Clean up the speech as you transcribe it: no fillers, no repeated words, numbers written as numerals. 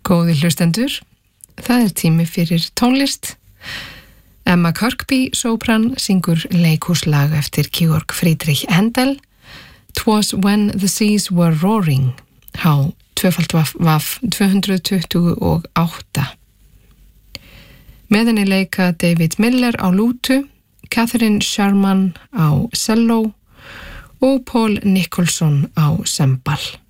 Góðir hlustendur, það tími fyrir tónlist. Emma Kirkby, sopran, syngur leikhúslag eftir Georg Friedrich Händel. 'Twas when the seas were roaring, H 228. Með henni leika David Miller á lútu, Catherine Sherman á selló og Paul Nicholson á sembal.